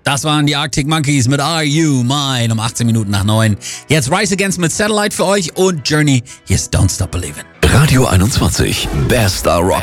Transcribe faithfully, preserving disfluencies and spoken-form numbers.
Das waren die Arctic Monkeys mit Are You Mine um achtzehn Minuten nach neun. Jetzt Rise Against mit Satellite für euch und Journey. Hier ist Don't Stop Believin'. Radio einundzwanzig, Best Star Rock.